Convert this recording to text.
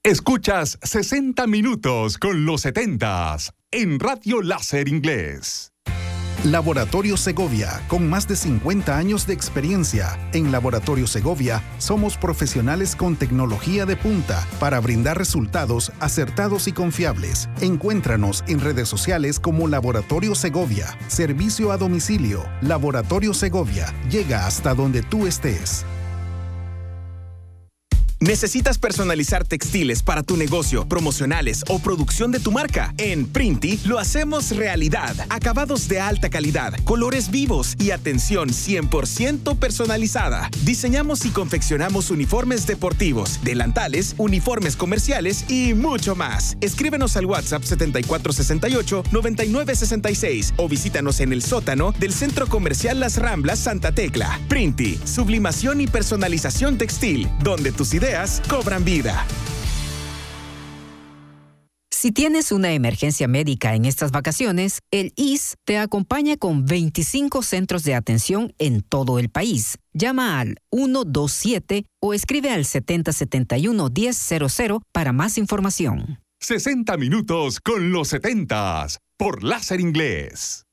Escuchas 60 minutos con los 70s en Radio Láser Inglés. Laboratorio Segovia, con más de 50 años de experiencia. En Laboratorio Segovia somos profesionales con tecnología de punta para brindar resultados acertados y confiables. Encuéntranos en redes sociales como Laboratorio Segovia. Servicio a domicilio. Laboratorio Segovia. Llega hasta donde tú estés. ¿Necesitas personalizar textiles para tu negocio, promocionales o producción de tu marca? En Printi lo hacemos realidad. Acabados de alta calidad, colores vivos y atención 100% personalizada. Diseñamos y confeccionamos uniformes deportivos, delantales, uniformes comerciales y mucho más. Escríbenos al WhatsApp 7468-9966 o visítanos en el sótano del Centro Comercial Las Ramblas Santa Tecla. Printi, sublimación y personalización textil, donde tus ideas cobran vida. Si tienes una emergencia médica en estas vacaciones, el IS te acompaña con 25 centros de atención en todo el país. Llama al 127 o escribe al 7071-1000 para más información. 60 minutos con los 70s por Láser Inglés.